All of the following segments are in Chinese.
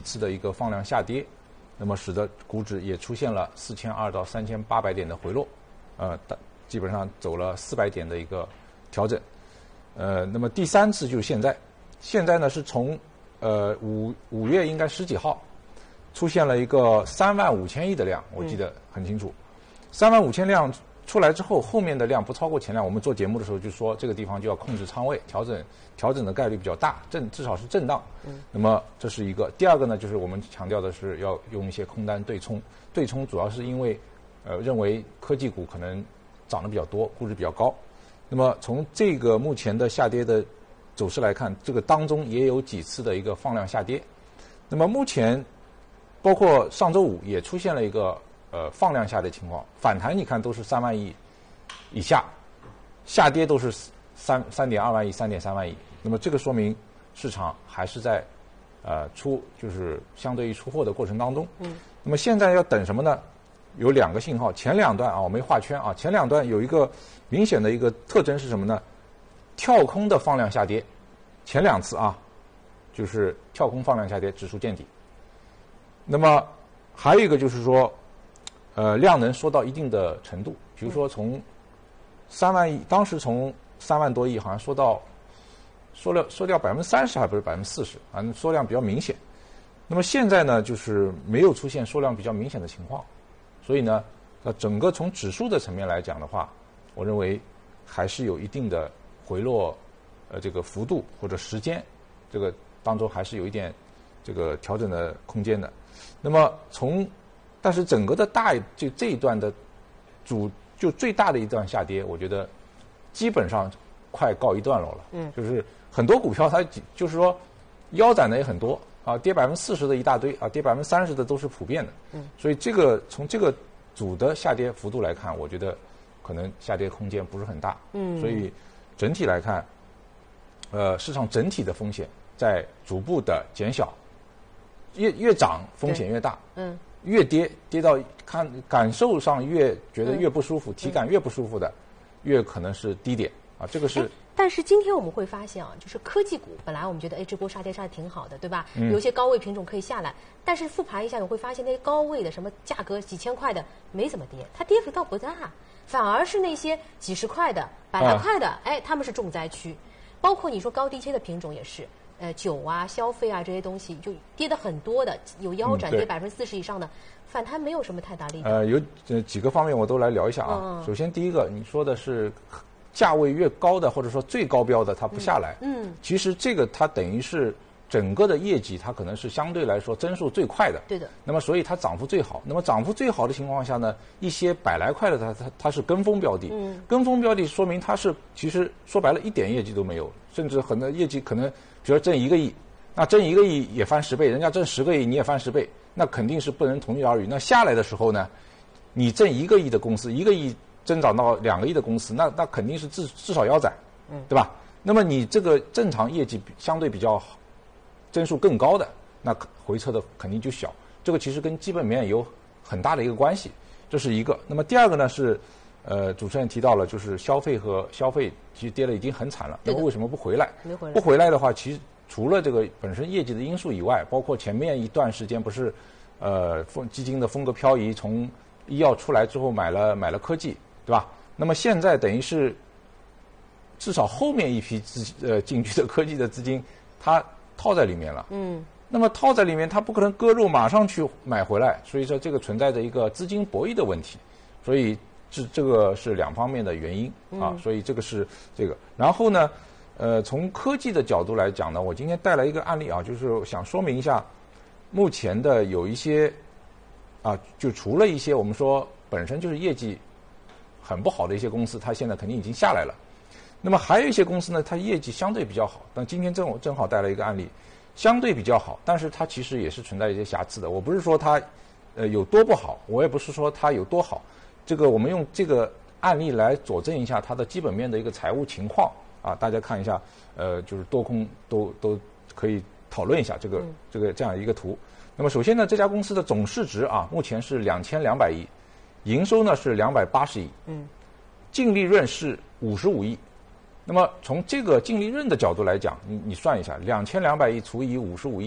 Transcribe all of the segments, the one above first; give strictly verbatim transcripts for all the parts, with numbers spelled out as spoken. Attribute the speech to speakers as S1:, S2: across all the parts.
S1: 次的一个放量下跌，那么使得股指也出现了四千二到三千八百点的回落，呃，基本上走了四百点的一个调整。呃，那么第三次就是现在，现在呢是从呃五五月应该十几号出现了一个三万五千亿的量，我记得很清楚，三万五千量。出来之后，后面的量不超过前量。我们做节目的时候就说，这个地方就要控制仓位，调整调整的概率比较大，震至少是震荡。嗯。那么这是一个。第二个呢，就是我们强调的是要用一些空单对冲。对冲主要是因为，呃，认为科技股可能涨得比较多，估值比较高。那么从这个目前的下跌的走势来看，这个当中也有几次的一个放量下跌。那么目前，包括上周五也出现了一个。呃，放量下跌情况，反弹你看都是三万亿以下，下跌都是三三点二万亿、三点三万亿。那么这个说明市场还是在呃出就是相对于出货的过程当中。嗯。那么现在要等什么呢？有两个信号，前两段啊，我没画圈啊，前两段有一个明显的一个特征是什么呢？跳空的放量下跌，前两次啊，就是跳空放量下跌，指数见底。那么还有一个就是说。呃，量能缩到一定的程度，比如说从三万亿，当时从三万多亿好像缩到缩了缩掉百分之三十，还不是百分之四十，反正缩量比较明显。那么现在呢，就是没有出现缩量比较明显的情况，所以呢，呃，整个从指数的层面来讲的话，我认为还是有一定的回落，呃，这个幅度或者时间，这个当中还是有一点这个调整的空间的。那么从但是整个的大就这一段的主就最大的一段下跌，我觉得基本上快告一段落了。嗯，就是很多股票它就是说腰斩的也很多啊，跌百分之四十的一大堆啊，跌百分之三十的都是普遍的。嗯，所以这个从这个主的下跌幅度来看，我觉得可能下跌空间不是很大。嗯，所以整体来看，呃，市场整体的风险在逐步的减小，越越涨风险越大。嗯。越跌跌到看感受上越觉得越不舒服，嗯、体感越不舒服的，越可能是低点啊。这个是。
S2: 但是今天我们会发现啊，就是科技股本来我们觉得哎这波杀跌杀得挺好的，对吧？嗯、有一些高位品种可以下来，但是复盘一下你会发现那些高位的什么价格几千块的没怎么跌，它跌幅倒不大，反而是那些几十块的、百来块的，啊、哎他们是重灾区。包括你说高低阶的品种也是。呃，酒啊、消费啊这些东西就跌得很多的，有腰斩、嗯、跌百分之四十以上的，反弹没有什么太大力度。
S1: 呃，有呃几个方面我都来聊一下啊。嗯、首先，第一个，你说的是价位越高的，或者说最高标的，它不下来。嗯。嗯其实这个它等于是整个的业绩，它可能是相对来说增速最快的。
S2: 对的。
S1: 那么，所以它涨幅最好。那么涨幅最好的情况下呢，一些百来块的它它它是跟风标的。嗯。跟风标的说明它是其实说白了一点业绩都没有，甚至很多业绩可能。比如说挣一个亿，那挣一个亿也翻十倍，人家挣十个亿你也翻十倍，那肯定是不能同日而语。那下来的时候呢，你挣一个亿的公司，一个亿增长到两个亿的公司，那那肯定是至至少腰斩，嗯，对吧？那么你这个正常业绩相对比较好，增速更高的，那回撤的肯定就小。这个其实跟基本面有很大的一个关系，这是一个。那么第二个呢是。呃，主持人提到了，就是消费和消费其实跌了已经很惨了，那么为什么不回来？
S2: 没回来。
S1: 不回来的话，其实除了这个本身业绩的因素以外，包括前面一段时间不是，呃，风基金的风格漂移，从医药出来之后买了买了科技，对吧？那么现在等于是，至少后面一批资呃进去的科技的资金，它套在里面了。嗯。那么套在里面，它不可能割肉马上去买回来，所以说这个存在着一个资金博弈的问题，所以。这这个是两方面的原因啊，所以这个是这个。然后呢，呃，从科技的角度来讲呢，我今天带来一个案例啊，就是想说明一下，目前的有一些啊，就除了一些我们说本身就是业绩很不好的一些公司，它现在肯定已经下来了。那么还有一些公司呢，它业绩相对比较好，但今天正正好带来一个案例，相对比较好，但是它其实也是存在一些瑕疵的。我不是说它呃有多不好，我也不是说它有多好。这个我们用这个案例来佐证一下它的基本面的一个财务情况啊，大家看一下，呃，就是多空都都可以讨论一下这个这个这样一个图。那么首先呢，这家公司的总市值啊，目前是两千两百亿，营收呢是两百八十亿，嗯，净利润是五十五亿。那么从这个净利润的角度来讲，你你算一下，两千两百亿除以五十五亿，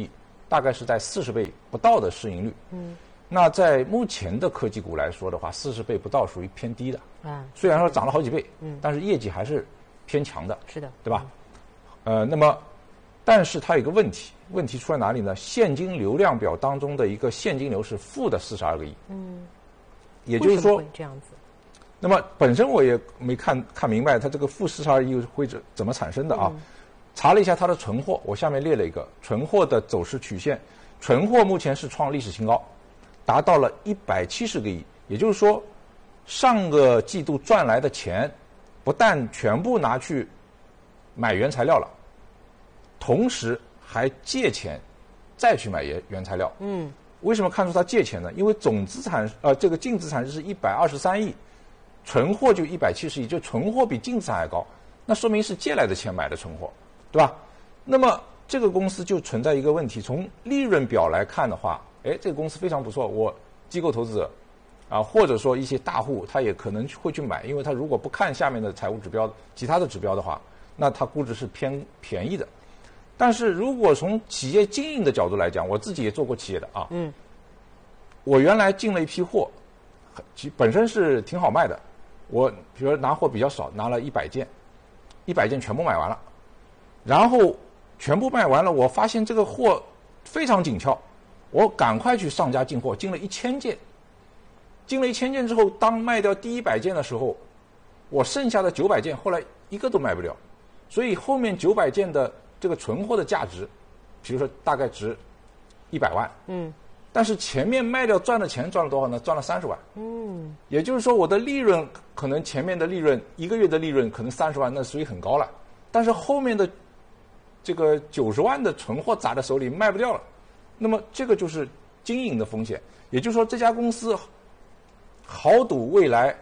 S1: 大概是在四十倍不到的市盈率。嗯，那在目前的科技股来说的话，四十倍不到属于偏低的。啊，虽然说涨了好几倍，嗯，但是业绩还是偏强的。
S2: 是的，
S1: 对吧？嗯、呃，那么，但是它有一个问题，问题出在哪里呢？现金流量表当中的一个现金流是负的四十二个亿。嗯，也就是说
S2: 这样子。
S1: 那么本身我也没看看明白它这个负四十二亿会怎怎么产生的啊？嗯、查了一下它的存货，我下面列了一个存货的走势曲线，存货目前是创历史新高，达到了一百七十个亿。也就是说，上个季度赚来的钱，不但全部拿去买原材料了，同时还借钱再去买原原材料。嗯，为什么看出它借钱呢？因为总资产呃这个净资产是一百二十三亿。存货就一百七十亿，就存货比净资产还高，那说明是借来的钱买的存货，对吧？那么这个公司就存在一个问题，从利润表来看的话，哎，这个公司非常不错，我机构投资者啊，或者说一些大户，他也可能会去买，因为他如果不看下面的财务指标、其他的指标的话，那它估值是偏便宜的。但是如果从企业经营的角度来讲，我自己也做过企业的啊，嗯，我原来进了一批货，其本身是挺好卖的。我比如拿货比较少，拿了一百件，一百件全部买完了，然后全部卖完了，我发现这个货非常紧俏，我赶快去上家进货，进了一千件，进了一千件之后，当卖掉第一百件的时候，我剩下的九百件后来一个都卖不了，所以后面九百件的这个存货的价值，比如说大概值一百万，嗯。但是前面卖掉赚的钱赚了多少呢？赚了三十万。嗯，也就是说我的利润可能前面的利润一个月的利润可能三十万，那属于很高了。但是后面的这个九十万的存货砸在手里卖不掉了，那么这个就是经营的风险。也就是说这家公司豪赌未来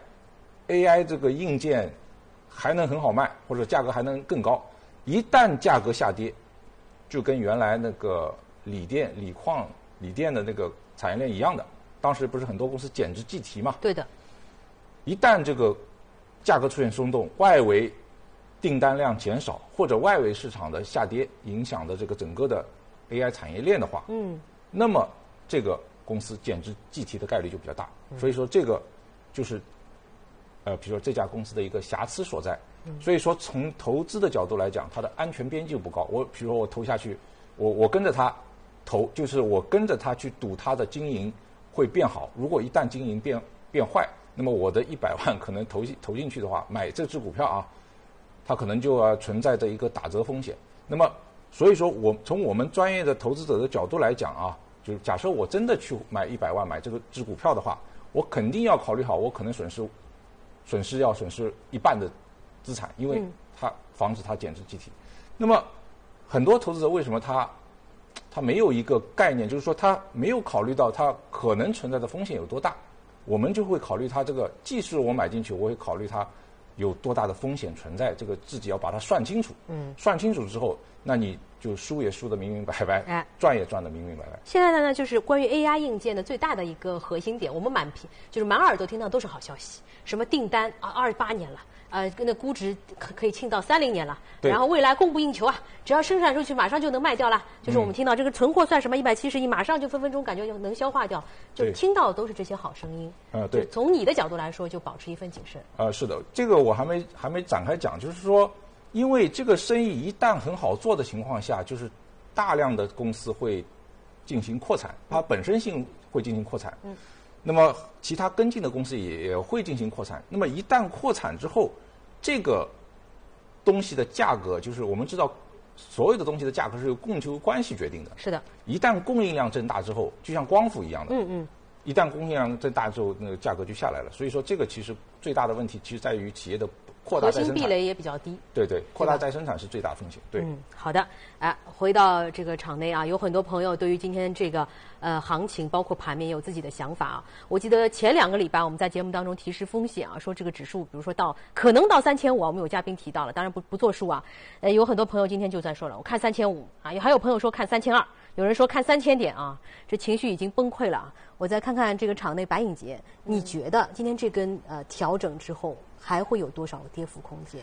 S1: A I 这个硬件还能很好卖，或者价格还能更高。一旦价格下跌，就跟原来那个锂电、锂矿。锂电的那个产业链一样的，当时不是很多公司减值计提嘛？
S2: 对的。
S1: 一旦这个价格出现松动，外围订单量减少，或者外围市场的下跌影响的这个整个的 A I 产业链的话，嗯，那么这个公司减值计提的概率就比较大。嗯、所以说这个就是呃，比如说这家公司的一个瑕疵所在。嗯、所以说从投资的角度来讲，它的安全边际就不高。我比如说我投下去，我我跟着它。投就是我跟着他去赌他的经营会变好，如果一旦经营变变坏，那么我的一百万可能投投进去的话，买这只股票啊，它可能就要存在着一个打折风险。那么所以说我从我们专业的投资者的角度来讲啊，就是假设我真的去买一百万买这个只股票的话，我肯定要考虑好我可能损失损失要损失一半的资产，因为它防止它减值计提。那么很多投资者为什么他他没有一个概念，就是说他没有考虑到他可能存在的风险有多大，我们就会考虑他这个，即使我买进去，我会考虑它有多大的风险存在，这个自己要把它算清楚。嗯，算清楚之后，那你就输也输得明明白白，哎，赚也赚得明明白白。
S2: 现在呢，就是关于 A I 硬件的最大的一个核心点，我们满屏就是满耳朵听到都是好消息，什么订单啊，二十八年了。呃，那估值可可以庆到三零年了，然后未来供不应求啊，只要生产出去，马上就能卖掉了。就是我们听到这个存货算什么，一百七十亿，马上就分分钟感觉就能消化掉，就听到都是这些好声音。
S1: 呃，对。
S2: 从你的角度来说，就保持一份谨慎。
S1: 呃，是的，这个我还没还没展开讲，就是说，因为这个生意一旦很好做的情况下，就是大量的公司会进行扩产，它本身性会进行扩产。嗯。那么其他跟进的公司也也会进行扩产。那么一旦扩产之后，这个东西的价格，就是我们知道，所有的东西的价格是由供求关系决定的。
S2: 是的。
S1: 一旦供应量增大之后，就像光伏一样的。嗯嗯。一旦供应量增大之后，那个价格就下来了。所以说，这个其实最大的问题，其实在于企业的扩大再生产。
S2: 核心壁垒也比较低。
S1: 对对，扩大再生产是最大风险。对。
S2: 嗯，好的。哎，回到这个场内啊，有很多朋友对于今天这个呃行情，包括盘面，有自己的想法啊。我记得前两个礼拜我们在节目当中提示风险啊，说这个指数，比如说到可能到三千五，我们有嘉宾提到了，当然不不作数啊。呃，有很多朋友今天就在说了，我看三千五啊，还有朋友说看三千二，有人说看三千点啊，这情绪已经崩溃了啊。我再看看这个场内白颖杰，你觉得今天这根呃调整之后还会有多少跌幅空间？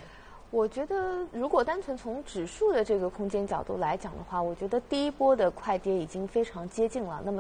S3: 我觉得，如果单纯从指数的这个空间角度来讲的话，我觉得第一波的快跌已经非常接近了。那么